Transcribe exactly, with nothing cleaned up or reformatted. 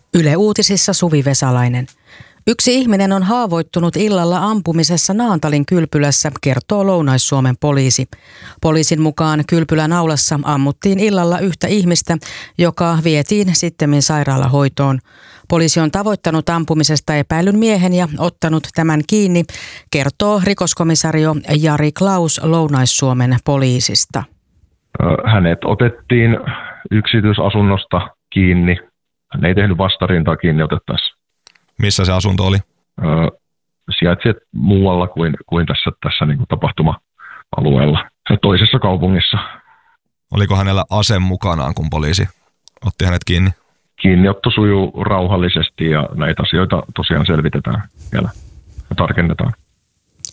Yle Uutisissa Suvi Vesalainen. Yksi ihminen on haavoittunut illalla ampumisessa Naantalin kylpylässä, kertoo Lounais-Suomen poliisi. Poliisin mukaan kylpylän aulassa ammuttiin illalla yhtä ihmistä, joka vietiin sittemmin sairaalahoitoon. Poliisi on tavoittanut ampumisesta epäilyn miehen ja ottanut tämän kiinni, kertoo rikoskomisario Jari Klaus Lounais-Suomen poliisista. Hänet otettiin yksityisasunnosta kiinni. Hän ei tehnyt vastarintaa kiinni otettaessa. Missä se asunto oli? Öö, sijaitsi muualla kuin, kuin tässä, tässä niin kuin tapahtuma-alueella, toisessa kaupungissa. Oliko hänellä ase mukanaan, kun poliisi otti hänet kiinni? Kiinniotto sujuu rauhallisesti ja näitä asioita tosiaan selvitetään vielä ja tarkennetaan.